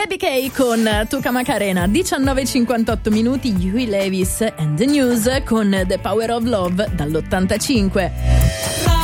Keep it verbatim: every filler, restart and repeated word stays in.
Debbie Kay con Tuca Macarena, diciannove e cinquantotto minuti, Huey Lewis and the News con The Power of Love dall'ottantacinque.